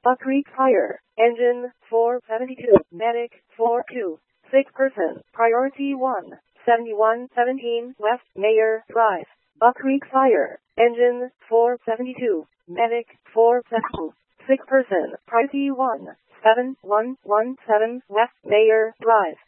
Buck Creek Fire. Engine 472. Medic 42. Sick person. Priority 1. 7117 West Mayor Drive. Buck Creek Fire. Engine 472. Medic 472. Sick person. Priority 1. 7117 West Mayor Drive.